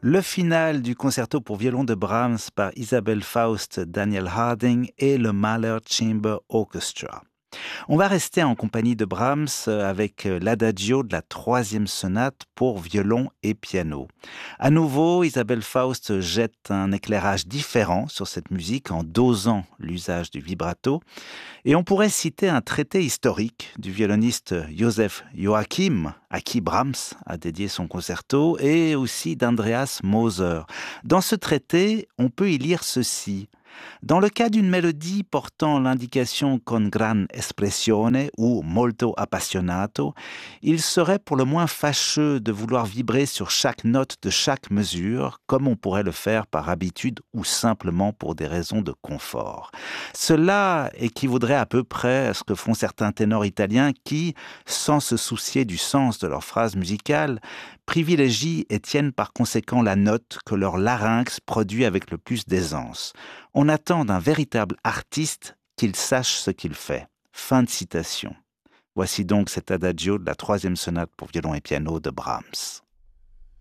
Le final du concerto pour violon de Brahms par Isabelle Faust, Daniel Harding et le Mahler Chamber Orchestra. On va rester en compagnie de Brahms avec l'adagio de la troisième sonate pour violon et piano. À nouveau, Isabelle Faust jette un éclairage différent sur cette musique en dosant l'usage du vibrato. Et on pourrait citer un traité historique du violoniste Joseph Joachim, à qui Brahms a dédié son concerto, et aussi d'Andreas Moser. Dans ce traité, on peut y lire ceci. Dans le cas d'une mélodie portant l'indication con gran espressione ou molto appassionato, il serait pour le moins fâcheux de vouloir vibrer sur chaque note de chaque mesure, comme on pourrait le faire par habitude ou simplement pour des raisons de confort. Cela équivaudrait à peu près à ce que font certains ténors italiens qui, sans se soucier du sens de leurs phrases musicales, privilégient et tiennent par conséquent la note que leur larynx produit avec le plus d'aisance. On attend d'un véritable artiste qu'il sache ce qu'il fait. Fin de citation. Voici donc cet adagio de la troisième sonate pour violon et piano de Brahms.